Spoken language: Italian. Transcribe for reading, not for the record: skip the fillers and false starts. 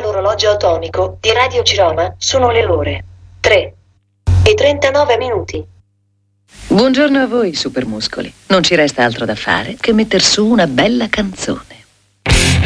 dall'orologio atomico di Radio Ciroma sono le ore 3:39. Buongiorno a voi, supermuscoli. Non ci resta altro da fare che metter su una bella canzone.